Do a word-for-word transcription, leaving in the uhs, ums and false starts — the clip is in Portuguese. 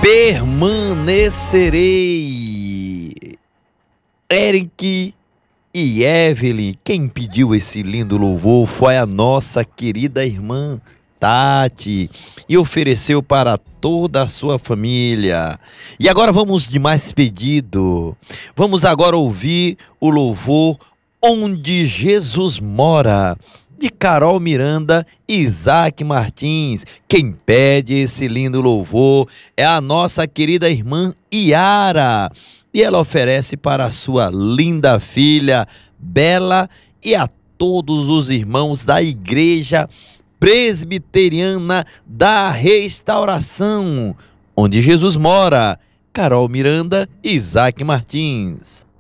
Permanecerei. Eric e Evelyn, quem pediu esse lindo louvor foi a nossa querida irmã Tati e ofereceu para toda a sua família. E agora vamos de mais pedido. Vamos agora ouvir o louvor Onde Jesus Mora, de Carol Miranda e Isaac Martins. Quem pede esse lindo louvor é a nossa querida irmã Iara. E ela oferece para a sua linda filha, Bela, e a todos os irmãos da Igreja Presbiteriana da Restauração, onde Jesus mora. Carol Miranda e Isaac Martins.